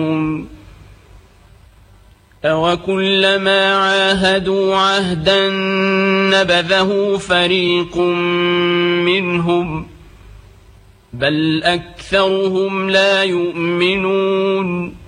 أَوَكُلَّمَا عَاهَدُوا عَهْدًا نَبَذَهُ فَرِيقٌ مِّنْهُمْ بَلْ أَكْثَرُهُمْ لَا يُؤْمِنُونَ